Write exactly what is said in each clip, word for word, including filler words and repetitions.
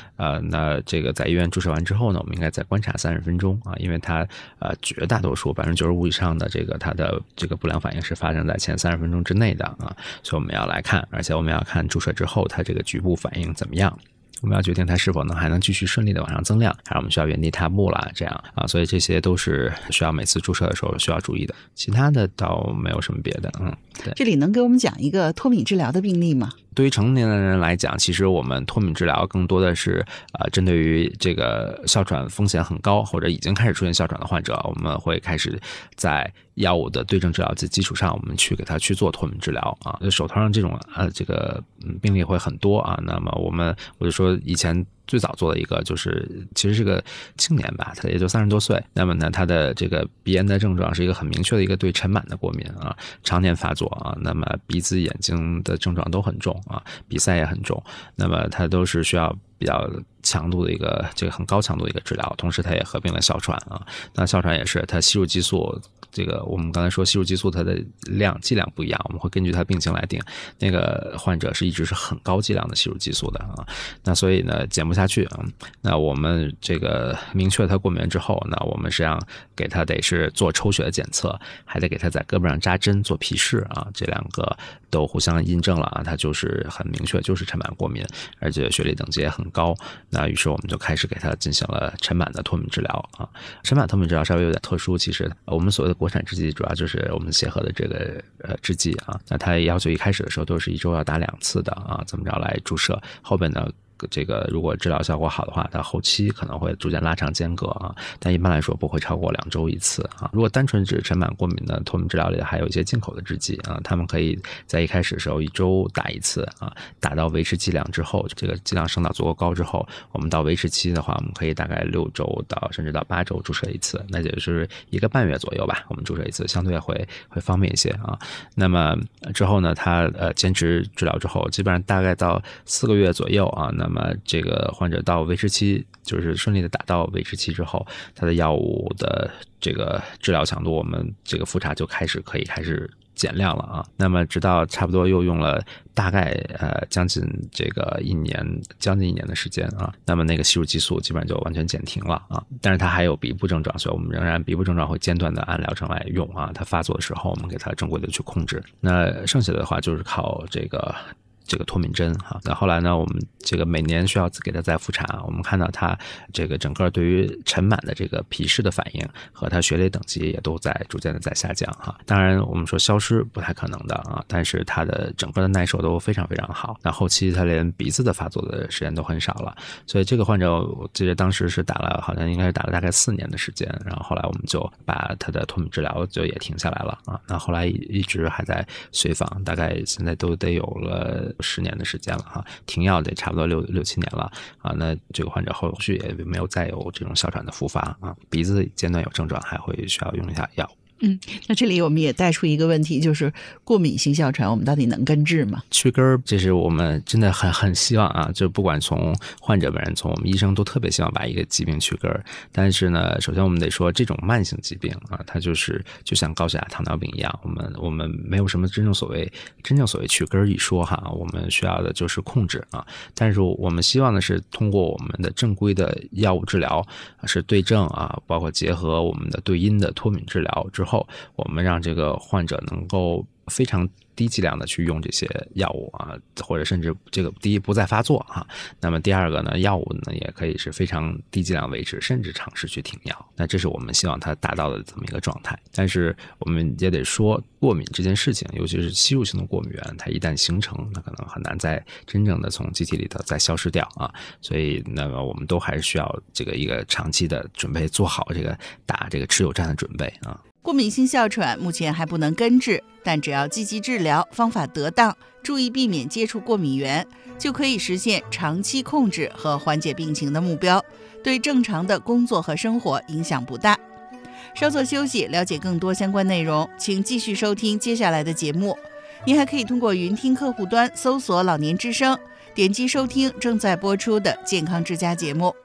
呃，那这个在医院注射完之后呢，我们应该再观察三十分钟啊，因为它呃绝大多数百分之九十五以上的这个它的这个不良反应是发生在前三十分钟之内的啊，所以我们要来看，而且我们要看注射之后它这个局部反应怎么样。我们要决定它是否能还能继续顺利的往上增量，还是我们需要原地踏步啦，这样啊，所以这些都是需要每次注射的时候需要注意的。其他的倒没有什么别的，嗯，对。 这里能给我们讲一个脱敏治疗的病例吗？ 对于成年人来讲，其实我们脱敏治疗更多的是呃针对于这个哮喘风险很高或者已经开始出现哮喘的患者，我们会开始在药物的对症治疗的基础上，我们去给他去做脱敏治疗啊。手头上这种呃这个病例会很多啊。那么我们我就说以前最早做的一个就是其实是个青年吧，他也就三十多岁。那么呢，他的这个鼻炎的症状是一个很明确的一个对尘螨的过敏啊，常年发作啊。那么鼻子、眼睛的症状都很重啊，鼻塞也很重。那么他都是需要比较强度的一个这个很高强度的一个治疗，同时它也合并了哮喘啊。那哮喘也是它吸入激素，这个我们刚才说吸入激素它的量剂量不一样，我们会根据它病情来定。那个患者是一直是很高剂量的吸入激素的啊，那所以呢减不下去啊。那我们这个明确他过敏之后，那我们实际上给他得是做抽血的检测，还得给他在胳膊上扎针做皮试啊，这两个都互相印证了啊，他就是很明确就是尘螨过敏，而且血里等级也很高。那于是我们就开始给他进行了尘螨的脱敏治疗啊。尘螨脱敏治疗稍微有点特殊，其实我们所谓的国产制剂主要就是我们协和的这个呃制剂啊。那它要求一开始的时候都是一周要打两次的啊，这么着来注射。后边呢，这个如果治疗效果好的话，它后期可能会逐渐拉长间隔啊，但一般来说不会超过两周一次啊。如果单纯指尘螨过敏的脱敏治疗里还有一些进口的制剂啊，他们可以在一开始的时候一周打一次啊，打到维持剂量之后，这个剂量升到足够高之后，我们到维持期的话，我们可以大概六周到甚至到八周注射一次，那也就是一个半月左右吧，我们注射一次，相对会会方便一些啊。那么之后呢，他呃坚持治疗之后，基本上大概到四个月左右啊，那那么这个患者到维持期，就是顺利的达到维持期之后，他的药物的这个治疗强度，我们这个复查就开始可以开始减量了啊。那么直到差不多又用了大概呃将近这个一年将近一年的时间啊，那么那个吸入激素基本上就完全减停了啊。但是它还有鼻部症状，所以我们仍然鼻部症状会间断的按疗程来用啊。它发作的时候，我们给它正规的去控制。那剩下的话就是靠这个。这个脱敏针哈，那后来呢，我们这个每年需要给他再复查，我们看到他这个整个对于尘螨的这个皮试的反应和他血类等级也都在逐渐的在下降哈。当然我们说消失不太可能的啊，但是他的整个的耐受都非常非常好。那后期他连鼻子的发作的时间都很少了，所以这个患者我记得当时是打了好像应该是打了大概四年的时间，然后后来我们就把他的脱敏治疗就也停下来了啊。那后来一直还在随访，大概现在都得有了十年的时间了哈，停药得差不多六六七年了啊。那这个患者后续也没有再有这种哮喘的复发啊，鼻子间断有症状还会需要用一下药。 嗯，那这里我们也带出一个问题，就是过敏性哮喘我们到底能根治吗？ 去根儿，这是我们真的很很希望啊，就不管从患者本人，从我们医生都特别希望把一个疾病去根儿。但是呢，首先我们得说，这种慢性疾病啊，它就是就像高血压、糖尿病一样，我们我们没有什么真正所谓真正所谓去根儿一说哈，我们需要的就是控制啊。但是我们希望的是通过我们的正规的药物治疗，是对症啊，包括结合我们的对因的脱敏治疗之后。后，我们让这个患者能够非常低剂量的去用这些药物啊，或者甚至这个第一不再发作啊，那么第二个呢，药物呢也可以是非常低剂量维持，甚至尝试去停药。那这是我们希望它达到的这么一个状态。但是我们也得说，过敏这件事情，尤其是吸入性的过敏源，它一旦形成，那可能很难再真正的从机体里头再消失掉啊。所以那么我们都还是需要这个一个长期的准备，做好这个打这个持久战的准备啊。 过敏性哮喘目前还不能根治，但只要积极治疗，方法得当，注意避免接触过敏源，就可以实现长期控制和缓解病情的目标，对正常的工作和生活影响不大。稍作休息，了解更多相关内容，请继续收听接下来的节目。您还可以通过云听客户端搜索老年之声，点击收听正在播出的健康之家节目。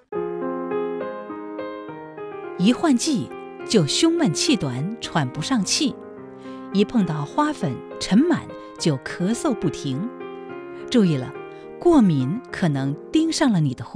一换季就胸闷气短喘不上气，一碰到花粉尘螨就咳嗽不停。注意了，过敏可能盯上了你的呼